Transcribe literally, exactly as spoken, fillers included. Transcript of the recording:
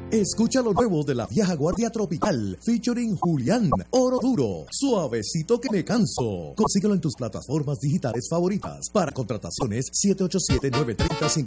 Escucha lo nuevo de la vieja guardia tropical, featuring Julián, Oro Duro, Suavecito que me canso. Consíguelo en tus plataformas digitales favoritas. Para contrataciones, siete ocho siete, nueve tres cero,